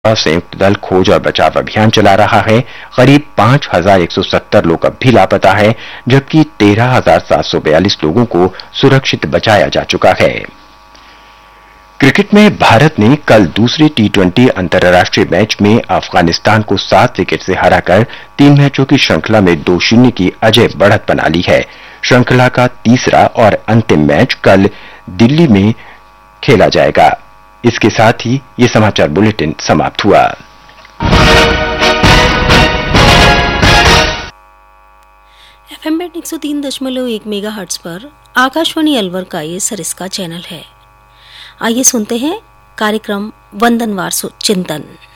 संयुक्त दल खोज और बचाव अभियान चला रहा है। करीब 5,170 लोग अब भी लापता है, जबकि 13,742 लोगों को सुरक्षित बचाया जा चुका है। क्रिकेट में भारत ने कल दूसरे T20 अंतर्राष्ट्रीय मैच में अफगानिस्तान को 7 विकेट से हराकर 3 मैचों की श्रृंखला में 2-0 की अजय बढ़त बना ली है। श्रृंखला का तीसरा और अंतिम मैच कल दिल्ली में खेला जाएगा। इसके साथ ही ये समाचार बुलेटिन समाप्त हुआ। FM बैंड 103.1 मेगाहर्ट्ज पर आकाशवाणी अलवर का ये सरिस्का चैनल है। आइए सुनते हैं कार्यक्रम वंदनवार चिंतन।